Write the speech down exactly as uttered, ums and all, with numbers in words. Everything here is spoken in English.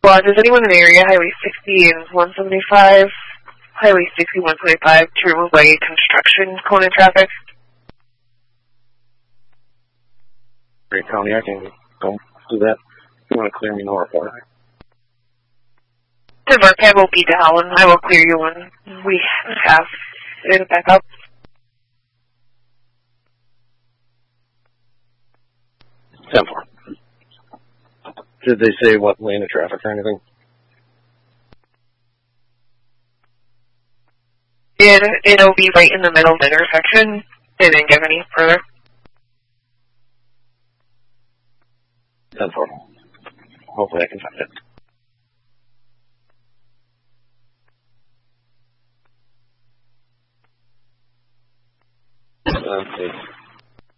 Well, does anyone in the area, Highway sixty and one seventy-five, Highway sixty, one seventy-five, to remove like construction cone in traffic? Great County, I can go do that. If you want to clear me north, all right? The Vercab will be down. I will clear you when we have it back up. ten four. Did they say what lane of traffic or anything? It, it'll be right in the middle of the intersection. They didn't give any further. ten four. Hopefully I can find it.